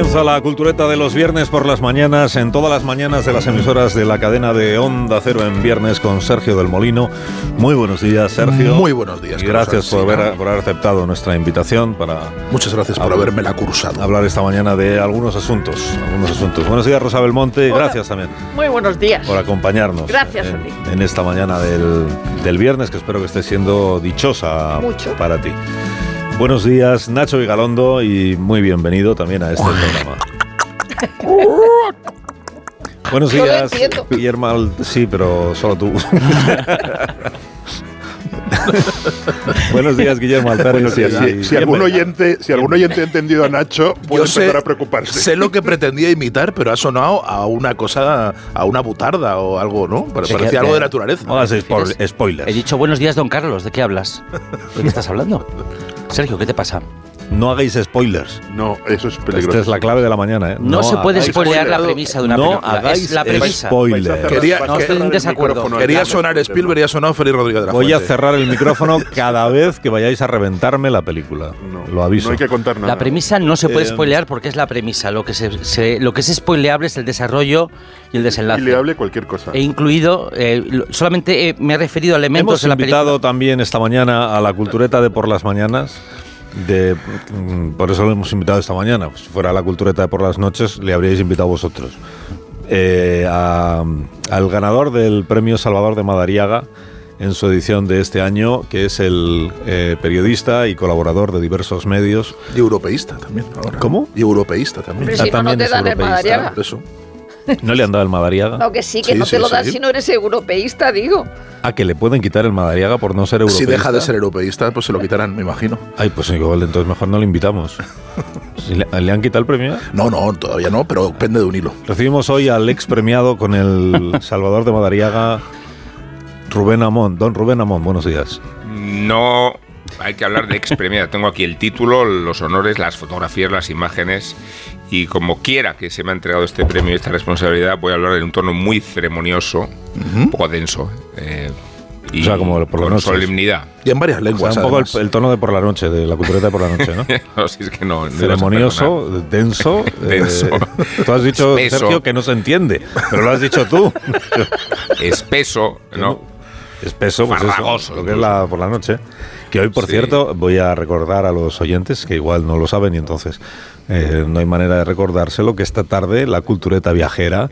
Comienza la cultureta de los viernes por las mañanas, en todas las mañanas de las emisoras de la cadena de Onda Cero en viernes con Sergio del Molino. Muy buenos días, Sergio. Muy buenos días. Y gracias por haber aceptado nuestra invitación para... Muchas gracias por habérmela cursado. Hablar esta mañana de algunos asuntos. Buenos días, Rosa Belmonte. Hola. Gracias también. Muy buenos días. Por acompañarnos. Gracias a ti. En esta mañana del viernes, que espero que esté siendo dichosa Mucho. para ti. Buenos días, Nacho Vigalondo, y muy bienvenido también a este programa. Buenos Yo lo días, entiendo. Guillermo. Sí, pero solo tú. Buenos días, Guillermo Altares. Bueno, si algún oyente ha entendido a Nacho, puede empezar a preocuparse. Sé lo que pretendía imitar, pero ha sonado a una cosa, a una butarda o algo, ¿no? Parecía algo de naturaleza. No hagas spoilers. He dicho buenos días, don Carlos. ¿De qué hablas? ¿De qué estás hablando? Sergio, ¿qué te pasa? No hagáis spoilers. No, eso es peligroso. Esta es la clave de la mañana, ¿eh? No se puede hagáis spoilear la premisa de una No película. hagáis Es la premisa. spoilers. No estoy en desacuerdo. Quería sonar Spielberg y ha sonado Félix Rodríguez de la Voy Fuente. a cerrar el micrófono cada vez que vayáis a reventarme la película. Lo aviso. No hay que contar nada. La premisa no se puede spoilear porque es la premisa. Lo que es spoileable es el desarrollo y el desenlace. Y le hable cualquier cosa. He incluido, solamente me he referido a elementos Hemos de la película. invitado también esta mañana a la cultureta de por las mañanas. Por eso lo hemos invitado esta mañana. Si fuera la cultureta de por las noches, le habríais invitado vosotros. Al ganador del premio Salvador de Madariaga en su edición de este año, que es el periodista y colaborador de diversos medios. Y europeísta también. Ahora. ¿Cómo? Y europeísta también. Pero si no, no También te es dan el europeísta. Madariaga. Eso. ¿No le han dado el Madariaga? No, que sí, que Sí, no sí, te lo dan sí. si no eres europeísta, digo. ¿A que le pueden quitar el Madariaga por no ser europeísta? Si deja de ser europeísta, pues se lo quitarán, me imagino. Ay, pues igual, entonces mejor no le invitamos. ¿Si ¿Le han quitado el premio? No, todavía no, pero pende de un hilo. Recibimos hoy al ex premiado con el Salvador de Madariaga, Rubén Amón. Don Rubén Amón, buenos días. No hay que hablar de ex premiada. Tengo aquí el título, los honores, las fotografías, las imágenes. Y como quiera que se me ha entregado este premio y esta responsabilidad, voy a hablar en un tono muy ceremonioso, un poco denso. Y O sea, como por la con noche. solemnidad. Y en varias O lenguas. sea, un poco además. el tono de por la noche, de la cultureta de por la noche, ¿no? No, si es que no ibas a Ceremonioso, perdonar. denso. Denso. Tú has dicho, Espeso. Sergio, que no se entiende, pero lo has dicho tú. Espeso, ¿no? Espeso, pues Farragoso, eso, lo que es por la noche. Que hoy, por Sí. cierto, voy a recordar a los oyentes, que igual no lo saben y entonces no hay manera de recordárselo, que esta tarde la cultureta viajera